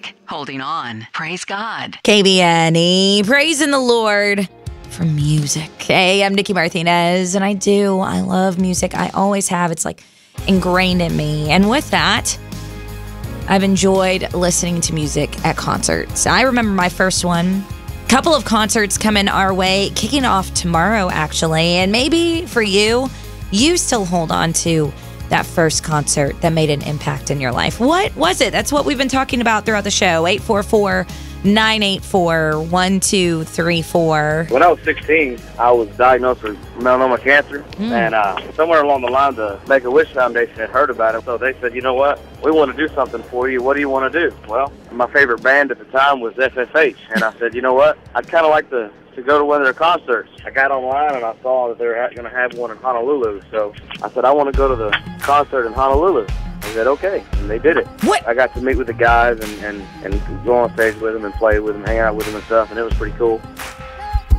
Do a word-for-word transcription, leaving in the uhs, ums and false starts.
music, holding on. Praise God. K B N E, praising the Lord for music. Hey, I'm Nikki Martinez, and I do. I love music. I always have. It's like ingrained in me. And with that, I've enjoyed listening to music at concerts. I remember my first one. A couple of concerts coming our way, kicking off tomorrow, actually. And maybe for you, you still hold on to that first concert that made an impact in your life. What was it? That's what we've been talking about throughout the show. eight four four, nine eight four, one two three four. When I was sixteen, I was diagnosed with melanoma cancer, mm. and uh, somewhere along the line, the Make-A-Wish Foundation had heard about it, so they said, you know what, we want to do something for you. What do you want to do? Well, my favorite band at the time was F F H, and I said, you know what, I'd kind of like to to go to one of their concerts. I got online and I saw that they were going to have one in Honolulu, so I said, I want to go to the concert in Honolulu. They said, okay, and they did it. What? I got to meet with the guys and, and, and go on stage with them and play with them, hang out with them and stuff, and it was pretty cool.